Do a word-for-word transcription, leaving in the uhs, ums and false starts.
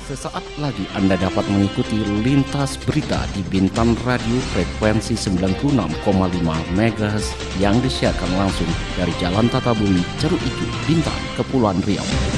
Sesaat lagi Anda dapat mengikuti lintas berita di Bintan Radio frekuensi sembilan puluh enam koma lima megahertz yang disiarkan langsung dari Jalan Tatabumi, Ceruk Ijo, Bintan, Kepulauan Riau.